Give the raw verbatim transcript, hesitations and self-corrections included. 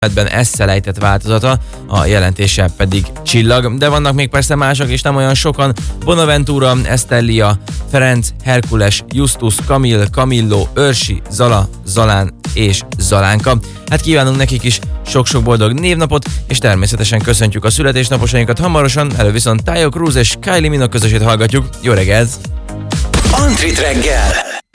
eszelejtett változata, a jelentése pedig csillag, de vannak még persze mások és nem olyan sokan: Bonaventura, Esztellia, Ferenc, Herkules, Justus, Kamil, Kamilló, Örsi, Zala, Zalán és Zalánka. Hát kívánunk nekik is sok-sok boldog névnapot, és természetesen köszöntjük a születésnaposainkat hamarosan. Elő viszont Tayo Cruz és Kylie Minogue közösét hallgatjuk. Jó reggelt! Antrit reggel!